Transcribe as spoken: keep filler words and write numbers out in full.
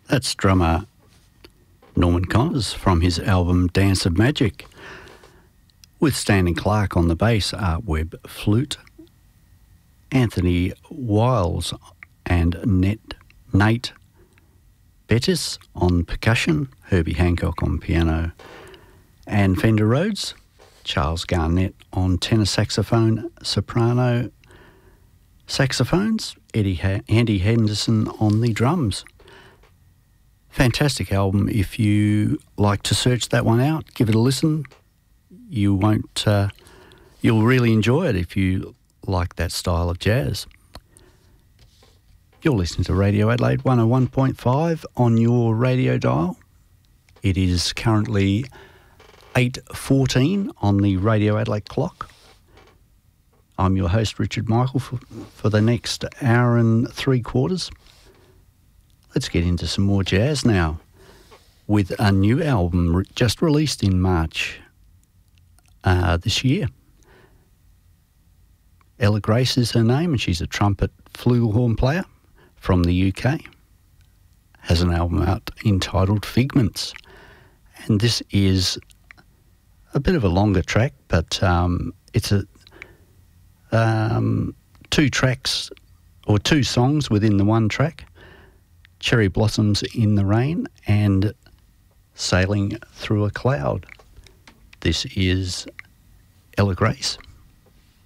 That's drummer Norman Connors from his album Dance of Magic, with Stanley Clark on the bass, Art Webb flute, Anthony Wiles and Net, Nate Bettis on percussion, Herbie Hancock on piano, and Fender Rhodes, Charles Garnett on tenor saxophone, soprano saxophones, Eddie ha- Andy Henderson on the drums. Fantastic album. If you like to search that one out, give it a listen. You won't, uh, you'll really enjoy it if you like that style of jazz. You're listening to Radio Adelaide one oh one point five on your radio dial. It is currently eight fourteen on the Radio Adelaide clock. I'm your host, Richard Michael, for, for the next hour and three quarters. Let's get into some more jazz now with a new album re- just released in March uh, this year. Ella Grace is her name, and she's a trumpet flugelhorn player from the U K. Has an album out entitled Figments. And this is a bit of a longer track, but um, it's a um, two tracks or two songs within the one track. Cherry Blossoms in the Rain and Sailing Through a Cloud. This is Ella Grace.